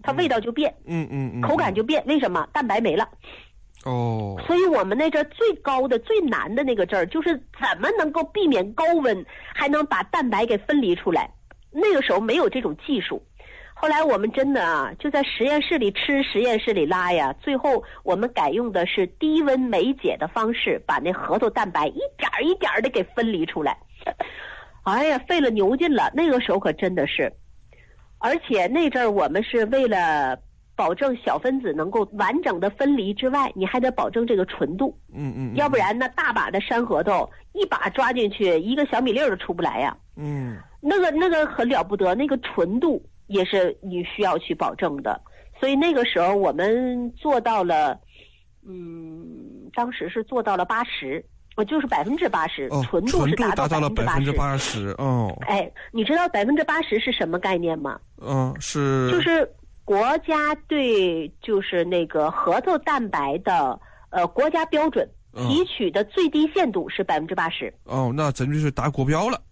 它味道就变，口感就变。为什么？蛋白没了。 哦， 所以我们那阵儿最高的、最难的那个阵儿，就是怎么能够避免高温，还能把蛋白给分离出来。那个时候没有这种技术。后来我们真的啊，就在实验室里吃，实验室里拉呀。最后我们改用的是低温酶解的方式，把那核桃蛋白一点儿一点儿的给分离出来。哎呀，费了牛劲了。那个时候可真的是，而且那阵儿我们是为了保证小分子能够完整的分离之外，你还得保证这个纯度。要不然呢，大把的山核桃一把抓进去，一个小米粒儿都出不来呀。那个很了不得，那个纯度也是你需要去保证的。所以那个时候我们做到了，当时是做到了80%，就是80%，纯度是达到了 80%。哦， 哎，你知道80%是什么概念吗？ 是就是国家对就是那个核桃蛋白的国家标准提取的最低限度是80%。 哦，那真就是达国标了。